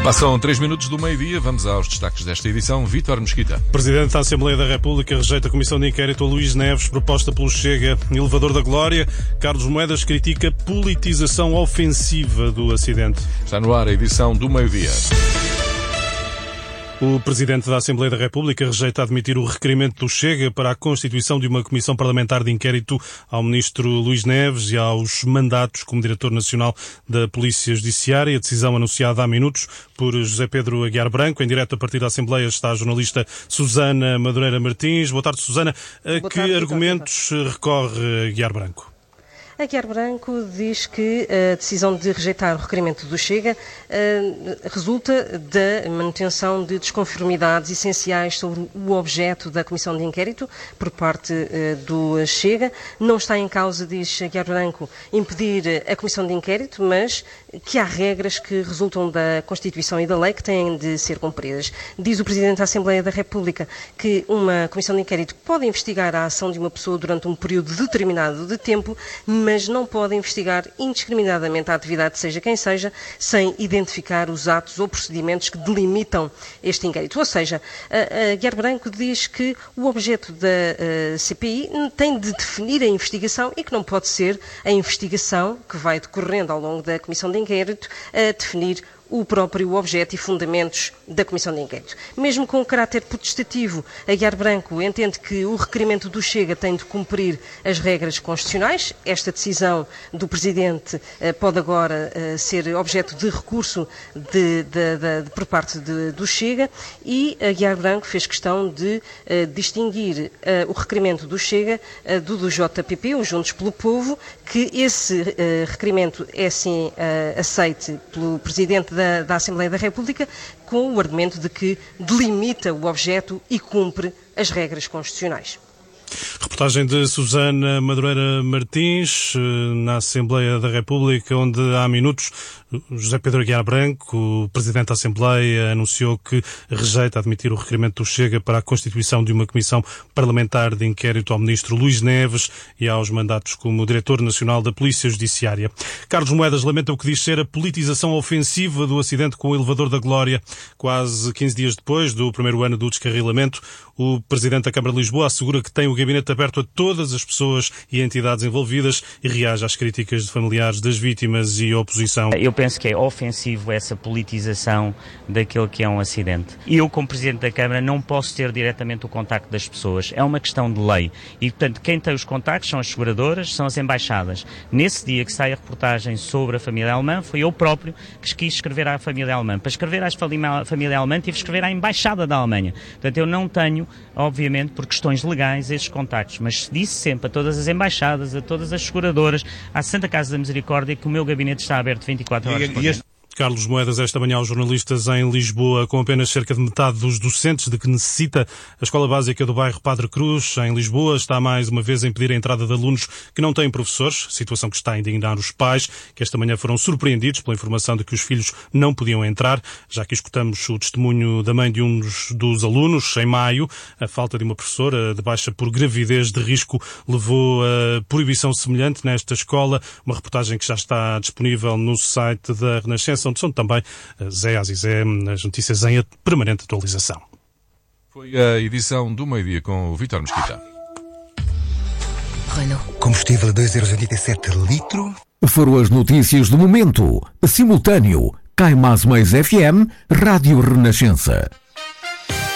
Passam 3 minutos do meio-dia, vamos aos destaques desta edição. Vítor Mesquita. Presidente da Assembleia da República rejeita a comissão de inquérito a Luís Neves, proposta pelo Chega. Elevador da Glória, Carlos Moedas critica politização ofensiva do acidente. Está no ar a edição do meio-dia. O Presidente da Assembleia da República rejeita admitir o requerimento do Chega para a constituição de uma comissão parlamentar de inquérito ao Ministro Luís Neves e aos mandatos como Diretor Nacional da Polícia Judiciária. A decisão anunciada há minutos por José Pedro Aguiar Branco. Em direto a partir da Assembleia está a jornalista Susana Madureira Martins. Boa tarde, Susana. A que argumentos recorre Aguiar Branco? Aguiar Branco diz que a decisão de rejeitar o requerimento do Chega resulta da manutenção de desconformidades essenciais sobre o objeto da Comissão de Inquérito por parte do Chega. Não está em causa, diz Aguiar Branco, impedir a Comissão de Inquérito, mas que há regras que resultam da Constituição e da lei que têm de ser cumpridas. Diz o Presidente da Assembleia da República que uma Comissão de Inquérito pode investigar a ação de uma pessoa durante um período determinado de tempo, mas não pode investigar indiscriminadamente a atividade, seja quem seja, sem identificar os atos ou procedimentos que delimitam este inquérito. Ou seja, Aguiar Branco diz que o objeto da CPI tem de definir a investigação e que não pode ser a investigação que vai decorrendo ao longo da Comissão de Inquérito a definir o próprio objeto e fundamentos da Comissão de Inquérito. Mesmo com caráter potestativo, Aguiar Branco entende que o requerimento do Chega tem de cumprir as regras constitucionais. Esta decisão do Presidente pode agora ser objeto de recurso por parte do Chega e Aguiar Branco fez questão de distinguir o requerimento do Chega do JPP, o Juntos pelo Povo, que esse requerimento é sim aceite pelo Presidente da Assembleia da República com o argumento de que delimita o objeto e cumpre as regras constitucionais. Reportagem de Susana Madureira Martins, na Assembleia da República, onde há minutos José Pedro Aguiar Branco, o Presidente da Assembleia, anunciou que rejeita admitir o requerimento do Chega para a constituição de uma comissão parlamentar de inquérito ao Ministro Luís Neves e aos mandatos como Diretor Nacional da Polícia Judiciária. Carlos Moedas lamenta o que diz ser a politização ofensiva do acidente com o Elevador da Glória. Quase 15 dias depois do primeiro ano do descarrilamento, o Presidente da Câmara de Lisboa assegura que tem o gabinete aberto a todas as pessoas e entidades envolvidas e reage às críticas de familiares das vítimas e oposição. Eu penso que é ofensivo essa politização daquele que é um acidente. Eu, como Presidente da Câmara, não posso ter diretamente o contacto das pessoas. É uma questão de lei. E, portanto, quem tem os contactos são as seguradoras, são as embaixadas. Nesse dia que sai a reportagem sobre a família alemã, foi eu próprio que quis escrever à família alemã. Para escrever à família alemã, tive que escrever à embaixada da Alemanha. Portanto, eu não tenho, obviamente, por questões legais, esses contactos. Mas disse sempre a todas as embaixadas, a todas as seguradoras, à Santa Casa da Misericórdia, que o meu gabinete está aberto 24 horas por dia. Carlos Moedas, esta manhã aos jornalistas em Lisboa, com apenas cerca de metade dos docentes de que necessita a Escola Básica do bairro Padre Cruz, em Lisboa, está mais uma vez a impedir a entrada de alunos que não têm professores, situação que está a indignar os pais, que esta manhã foram surpreendidos pela informação de que os filhos não podiam entrar, já que escutamos o testemunho da mãe de um dos alunos, em maio, a falta de uma professora de baixa por gravidez de risco levou a proibição semelhante nesta escola, uma reportagem que já está disponível no site da Renascença, onde são também Zé Azizé, as notícias em permanente atualização. Foi a edição do meio-dia com o Vítor Mesquita. Renault. Combustível a 2,87 € litro. Foram as notícias do momento. Simultâneo. Cai Mais FM, Rádio Renascença.